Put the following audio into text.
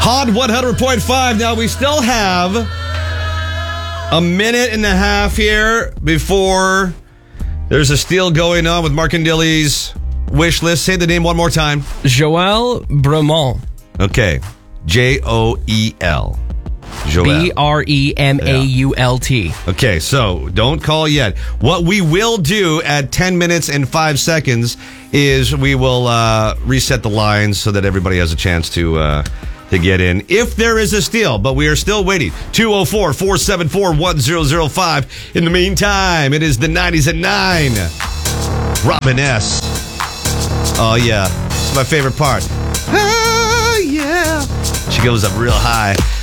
Hot 100.5. Now, we still have a minute and a half here before there's a steal going on with Mark and Dilly's wish list. Say the name one more time. Joel Bremont. Okay. Joel. Joel. Bremault. Okay, so don't call yet. What we will do at 10 minutes and 5 seconds is we will reset the lines so that everybody has a chance to get in if there is a steal, but we are still waiting. 204-474-1005. In the meantime, it is the 90s at 9. Robin S. Oh, yeah. It's my favorite part. Oh, yeah. She goes up real high.